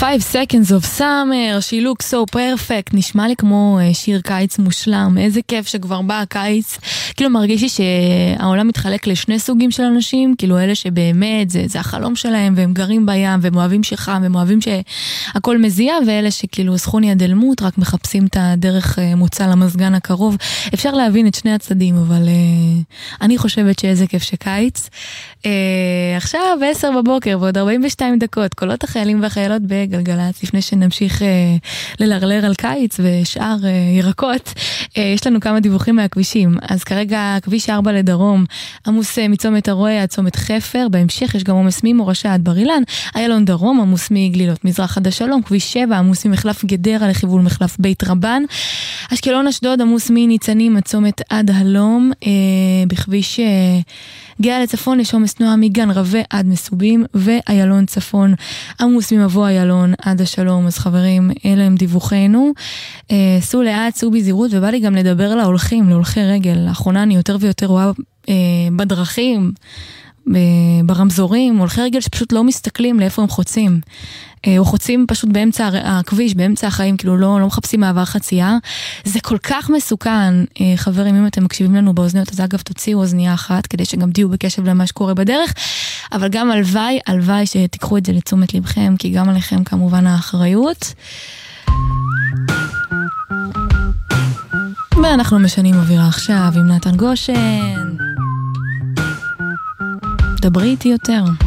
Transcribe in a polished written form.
5 Seconds of Summer, She looks so perfect, נשמע לי כמו שיר קיץ מושלם, איזה כיף שכבר בא הקיץ, כאילו מרגיש לי שהעולם מתחלק לשני סוגים של אנשים, כאילו אלה שבאמת זה החלום שלהם, והם גרים בים, והם אוהבים שחם, והם אוהבים שהכל מזיע, ואלה שכאילו סכוני הדלמות, רק מחפשים את הדרך מוצא למזגן הקרוב, אפשר להבין את שני הצדדים, אבל אני חושבת שאיזה כיף שקיץ. עכשיו 10 בבוקר ועוד 42 דקות, קולות החיילים והחיילות בגלגלץ, לפני שנמשיך ללרלר על קיץ ושאר ירקות, יש לנו כמה דיווחים מהכבישים. אז כרגע כביש 4 לדרום, עמוס מצומת הרועה עד צומת חפר, בהמשך יש גם עומס ממורשה עד בר אילן, איילון דרום, עמוס מגלילות מזרח עד השלום, כביש 7, עמוס ממחלף גדרה לכיוון מחלף בית רבן, אשקלון אשדוד, עמוס מניצנים עד צומת עד הלום, בכביש גאה לצפון יש עומס תנועה מגן רווה עד מסובים, ואיילון צפון עמוס ממבוא איילון עד השלום. אז חברים, אלה הם דיווחנו, סעו לאט, סעו בזהירות, ובא לי גם לדבר להולכי רגל. לאחרונה אני יותר ויותר רואה בדרכים, ברמזורים, הולכי רגל שפשוט לא מסתכלים לאיפה הם חוצים, או חוצים פשוט באמצע הכביש, באמצע החיים, כאילו לא מחפשים מעבר חצייה. זה כל כך מסוכן, חברים, אם אתם מקשיבים לנו באוזניות, אז אגב תוציאו אוזנייה אחת, כדי שגם תהיו בקשב למה שקורה בדרך, אבל גם הלוואי שתיקחו את זה לתשומת לבכם, כי גם עליכם כמובן האחריות. ואנחנו משנים אווירה עכשיו עם נתן גושן. דברי איתי יותר.